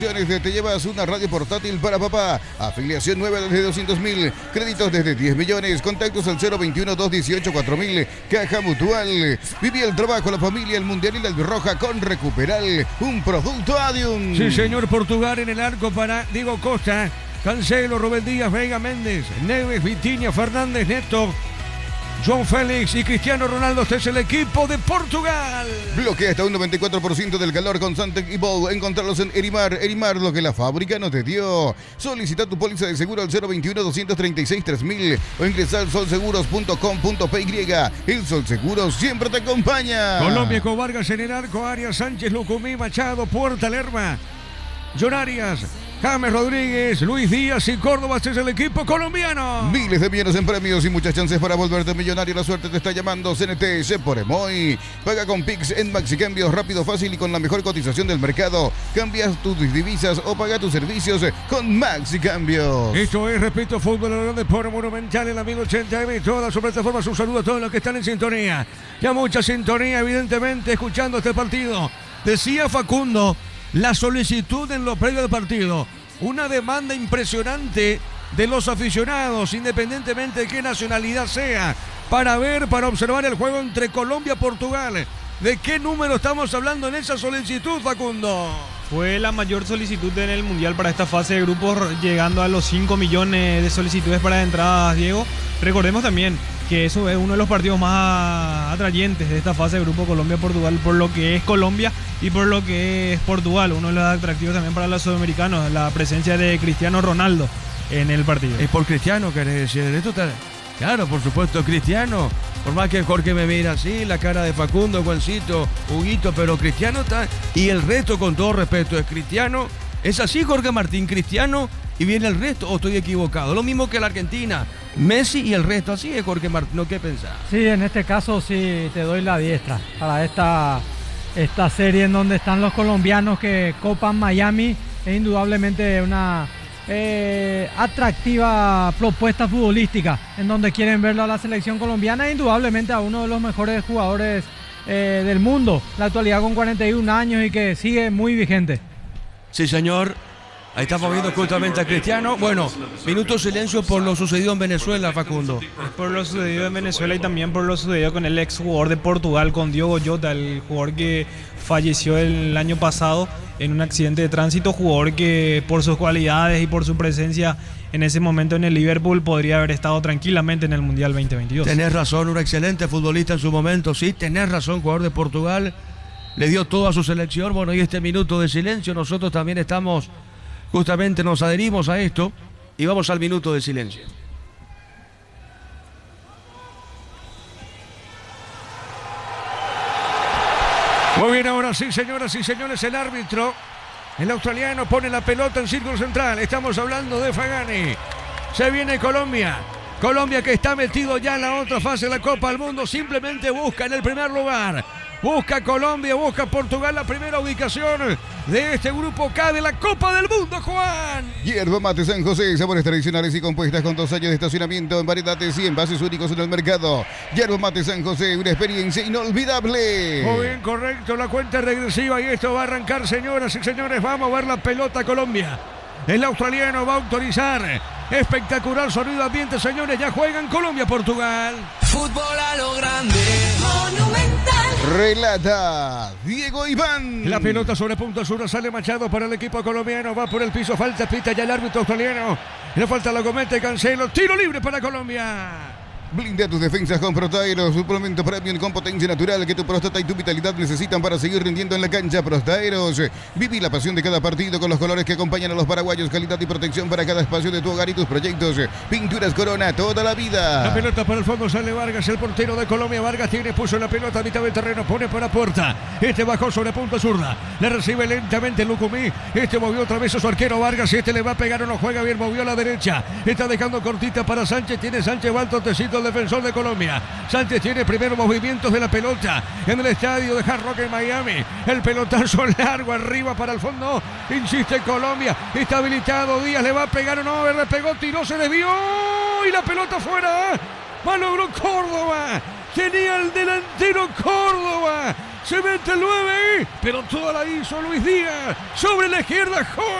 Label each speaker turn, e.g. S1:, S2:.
S1: Te llevas una radio portátil para papá. Afiliación nueva desde 200.000. Créditos desde 10 millones. Contactos al 021-218-4000. Caja Mutual. Viví el trabajo, la familia, el mundial y la albirroja con Recuperal. Un producto Adium.
S2: Sí, señor. Portugal en el arco para Diego Costa, Cancelo, Rubén Díaz, Veiga, Méndez, Neves, Vitinha, Fernández, Neto, João Félix y Cristiano Ronaldo. Este es el equipo de Portugal.
S1: Bloquea hasta un 94% del calor con Santec y Bow. Encontrarlos en Erimar. Erimar, lo que la fábrica no te dio. Solicita tu póliza de seguro al 021-236-3000 o ingresa al solseguros.com.py. El Sol Seguros siempre te acompaña.
S2: Colombia con Vargas en el arco, Arias, Sánchez, Lucumí, Machado, Puerta, Lerma, John Arias, James Rodríguez, Luis Díaz y Córdoba. Este es el equipo colombiano.
S1: Miles de millones en premios y muchas chances para volverte millonario. La suerte te está llamando. CNT por Emoy. Paga con Pix en Maxicambios, rápido, fácil y con la mejor cotización del mercado. Cambias tus divisas o paga tus servicios con Maxicambios.
S2: Esto es, repito, Fútbol de Deporte Monumental en la 1080M. Todas sus plataformas. Un saludo a todos los que están en sintonía. Ya mucha sintonía, evidentemente, escuchando este partido. Decía Facundo, la solicitud en lo previo del partido, una demanda impresionante de los aficionados, independientemente de qué nacionalidad sea, para observar el juego entre Colombia y Portugal. ¿De qué número estamos hablando en esa solicitud, Facundo?
S3: Fue la mayor solicitud en el Mundial para esta fase de grupos, llegando a los 5 millones de solicitudes para entradas, Diego. Recordemos también que eso es uno de los partidos más atrayentes de esta fase de grupo Colombia-Portugal, por lo que es Colombia y por lo que es Portugal. Uno de los atractivos también para los sudamericanos, la presencia de Cristiano Ronaldo en el partido.
S2: Es por Cristiano, querés decir. Esto está... Claro, por supuesto, Cristiano. Por más que Jorge me mira así, la cara de Facundo, Juancito, Huguito, pero Cristiano está... Y el resto, con todo respeto, es Cristiano. ¿Es así, Jorge Martín? Cristiano y viene el resto, ¿o estoy equivocado? Lo mismo que la Argentina, Messi y el resto. Así es, Jorge Martín, ¿no? ¿Qué pensás?
S4: Sí, en este caso sí te doy la diestra para esta serie en donde están los colombianos que copan Miami. Es indudablemente una atractiva propuesta futbolística en donde quieren verlo a la selección colombiana e indudablemente a uno de los mejores jugadores del mundo, la actualidad con 41 años y que sigue muy vigente.
S2: Sí, señor. Ahí estamos viendo justamente a Cristiano. Bueno, minuto de silencio por lo sucedido en Venezuela, Facundo.
S3: Es por lo sucedido en Venezuela y también por lo sucedido con el ex jugador de Portugal, con Diogo Jota, el jugador que falleció el año pasado en un accidente de tránsito, jugador que por sus cualidades y por su presencia en ese momento en el Liverpool podría haber estado tranquilamente en el Mundial 2022.
S2: Tenés razón, un excelente futbolista en su momento, sí, tenés razón, jugador de Portugal, le dio todo a su selección. Bueno, y este minuto de silencio, nosotros también estamos... Justamente nos adherimos a esto y vamos al minuto de silencio. Muy bien, ahora sí, señoras y señores, el árbitro, el australiano, pone la pelota en círculo central. Estamos hablando de Fagani. Se viene Colombia. Colombia que está metido ya en la otra fase de la Copa del Mundo. Simplemente busca en el primer lugar. Busca Colombia, busca Portugal la primera ubicación de este grupo K de la Copa del Mundo, Juan.
S1: Yerba Mate San José, sabores tradicionales y compuestas con 2 años de estacionamiento en variedades y envases únicos en el mercado. Yerba Mate San José, una experiencia inolvidable.
S2: Muy bien, correcto, la cuenta regresiva y esto va a arrancar, señoras y señores. Vamos a ver la pelota Colombia. El australiano va a autorizar. Espectacular sonido ambiente, señores. Ya juegan Colombia-Portugal.
S5: Fútbol a lo grande. Monumental.
S1: Relata Diego Iván.
S2: La pelota sobre punta sur, sale Machado para el equipo colombiano. Va por el piso, falta, pita ya el árbitro australiano. Le falta, la comete Cancelo. Tiro libre para Colombia.
S1: Blinda tus defensas con Protaero, suplemento premium con potencia natural que tu próstata y tu vitalidad necesitan para seguir rindiendo en la cancha. Protaeros, viví la pasión de cada partido con los colores que acompañan a los paraguayos, calidad y protección para cada espacio de tu hogar y tus proyectos. Pinturas Corona, toda la vida.
S2: La pelota para el fondo, sale Vargas, el portero de Colombia. Vargas puso la pelota a mitad del terreno, pone para Puerta. Bajó sobre punta zurda, le recibe lentamente Lucumí. Movió otra vez a su arquero Vargas, le va a pegar o no juega bien, movió a la derecha. Está dejando cortita para Sánchez, Sánchez, va al totecito el defensor de Colombia. Sánchez tiene primeros movimientos de la pelota en el estadio de Hard Rock en Miami. El pelotazo largo arriba para el fondo. Insiste Colombia. Está habilitado Díaz. Le va a pegar o no. Le pegó, tiró, se desvió. Y la pelota fuera. Malogró Córdoba. Tenía el delantero Córdoba. Se mete el 9, pero toda la hizo Luis Díaz. Sobre la izquierda,